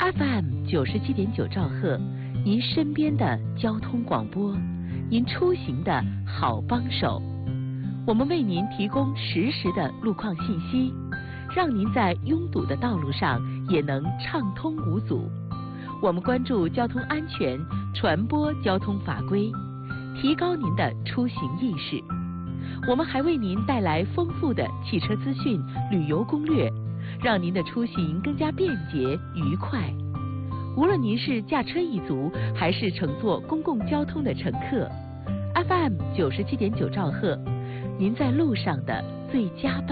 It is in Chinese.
FM 97.9兆赫，您身边的交通广播，您出行的好帮手。我们为您提供实时的路况信息，让您在拥堵的道路上也能畅通无阻。我们关注交通安全，传播交通法规，提高您的出行意识。我们还为您带来丰富的汽车资讯、旅游攻略，让您的出行更加便捷愉快。无论您是驾车一族，还是乘坐公共交通的乘客，FM 97.9兆赫，您在路上的最佳伴。